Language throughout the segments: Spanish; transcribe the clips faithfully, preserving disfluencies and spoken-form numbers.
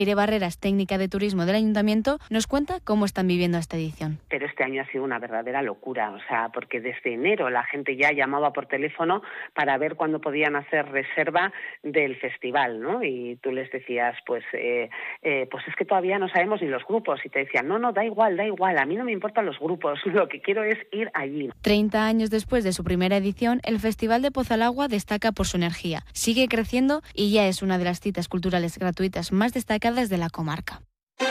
Ire Barreras, técnica de turismo del Ayuntamiento, nos cuenta cómo están viviendo esta edición. Pero este año ha sido una verdadera locura, o sea, porque desde enero la gente ya llamaba por teléfono para ver cuándo podían hacer reserva del festival, ¿no? Y tú les decías, pues, eh, eh, pues es que todavía no sabemos ni los grupos, y te decían, no, no, da igual, da igual, a mí no me importan los grupos, lo que quiero es ir allí. Treinta años después de su primera edición, el Festival de Pozalagua destaca por su energía, sigue creciendo y ya es una de las citas culturales gratuitas más destacadas de la comarca.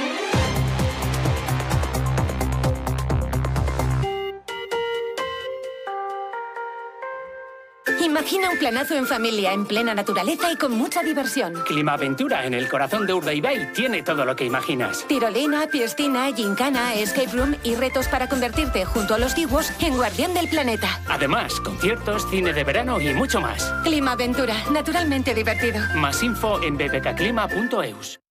Imagina un planazo en familia, en plena naturaleza y con mucha diversión. Climaventura en el corazón de Urdaibai tiene todo lo que imaginas. Tirolina, piscina, gincana, escape room y retos para convertirte, junto a los Diguos, en guardián del planeta. Además, conciertos, cine de verano y mucho más. Climaventura, naturalmente divertido. Más info en b b k clima punto e u s.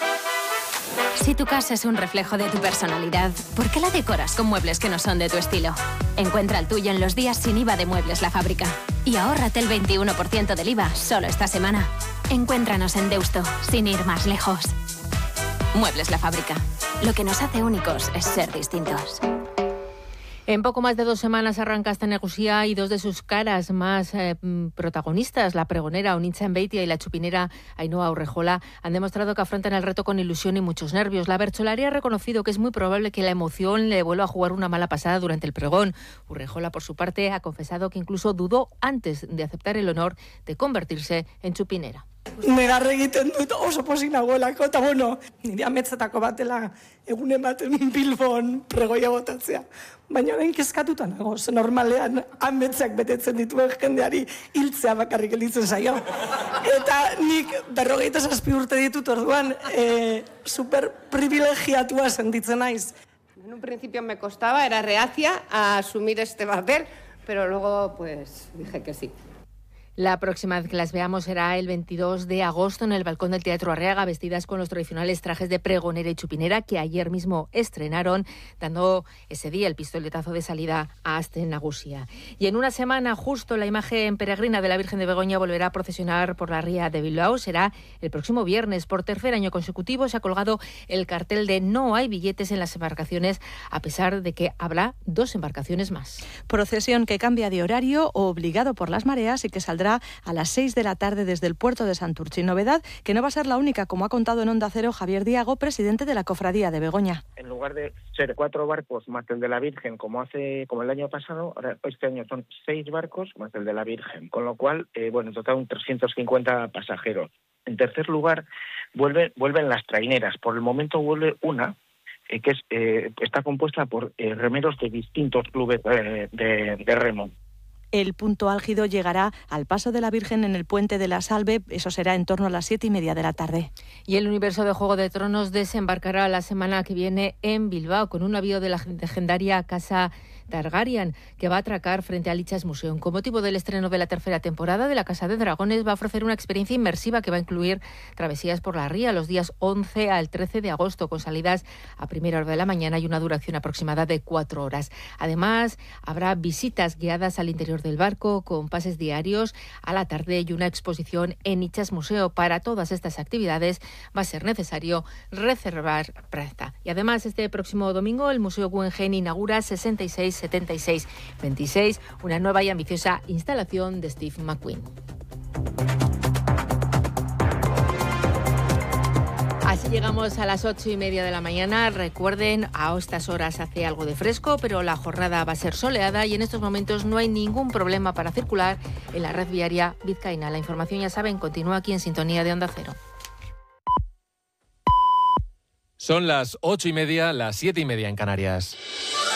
Si tu casa es un reflejo de tu personalidad, ¿por qué la decoras con muebles que no son de tu estilo? Encuentra el tuyo en los días sin I V A de Muebles La Fábrica. Y ahórrate el veintiuno por ciento del I V A solo esta semana. Encuéntranos en Deusto, sin ir más lejos. Muebles La Fábrica. Lo que nos hace únicos es ser distintos. En poco más de dos semanas arranca esta Negusía y dos de sus caras más eh, protagonistas, la pregonera Onitza Enbeitia y la chupinera Ainhoa Urrejola, han demostrado que afrontan el reto con ilusión y muchos nervios. La bertsolaria ha reconocido que es muy probable que la emoción le vuelva a jugar una mala pasada durante el pregón. Urrejola, por su parte, ha confesado que incluso dudó antes de aceptar el honor de convertirse en chupinera. Negarre egiten dut oso pozik nagoelako, eta bueno, nire ametzetako batela egunen baten Bilbon pregoia botatzea. Baina orain kezkatuta nago, ze normalean ametzak betetzen dituen jendeari hiltzea bakarrik gelditzen zaio. Eta nik berrogeita zazpi urte ditut orduan, e, super privilegiatua sentitzen naiz. En un principio me costaba, era reacia a asumir este papel, pero luego pues dije que sí. La próxima vez que las veamos será el veintidós de agosto en el balcón del Teatro Arriaga, vestidas con los tradicionales trajes de pregonera y chupinera que ayer mismo estrenaron, dando ese día el pistoletazo de salida a Aste Nagusia. Y en una semana, justo, la imagen peregrina de la Virgen de Begoña volverá a procesionar por la ría de Bilbao. Será el próximo viernes. Por tercer año consecutivo se ha colgado el cartel de no hay billetes en las embarcaciones, a pesar de que habrá dos embarcaciones más. Procesión que cambia de horario, obligado por las mareas, y que saldrá a las seis de la tarde desde el puerto de Santurtzi. Novedad que no va a ser la única, como ha contado en Onda Cero Javier Diago, presidente de la Cofradía de Begoña. En lugar de ser cuatro barcos más el de la Virgen, como hace como el año pasado, ahora este año son seis barcos más el de la Virgen, con lo cual, eh, bueno, en total un trescientos cincuenta pasajeros. En tercer lugar, vuelven, vuelven las traineras. Por el momento vuelve una, eh, que es, eh, está compuesta por eh, remeros de distintos clubes eh, de, de remo. El punto álgido llegará al Paso de la Virgen en el Puente de la Salve. Eso será en torno a las siete y media de la tarde. Y el universo de Juego de Tronos desembarcará la semana que viene en Bilbao con un navío de la legendaria Casa Targaryen, que va a atracar frente al Lichas Museum. Con motivo del estreno de la tercera temporada de La Casa de Dragones, va a ofrecer una experiencia inmersiva que va a incluir travesías por la ría los días once al trece de agosto, con salidas a primera hora de la mañana y una duración aproximada de cuatro horas. Además, habrá visitas guiadas al interior del barco con pases diarios a la tarde y una exposición en Lichas Museo. Para todas estas actividades va a ser necesario reservar plaza. Y además, este próximo domingo el Museo Guggenheim inaugura sesenta y seis setenta y seis veintiséis, una nueva y ambiciosa instalación de Steve McQueen. Así llegamos a las ocho y media de la mañana. Recuerden, a estas horas hace algo de fresco, pero la jornada va a ser soleada y en estos momentos no hay ningún problema para circular en la red viaria vizcaína. La información, ya saben, continúa aquí en sintonía de Onda Cero. Son las ocho y media, las siete y media en Canarias.